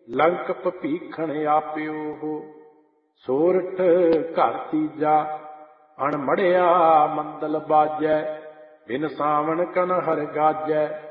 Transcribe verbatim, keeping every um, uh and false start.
ਲੰਕ ਭਪੀਖਣ ਆਪਿਓ ਹੋ। ਸੋਰਠ ਘਰ ਤੀਜਾ ਅਣਮੜਿਆ ਮੰਦਲ ਬਾਜੈ, ਬਿਨ ਸਾਵਣ ਕਨ ਹਰ ਗਾਜੈ।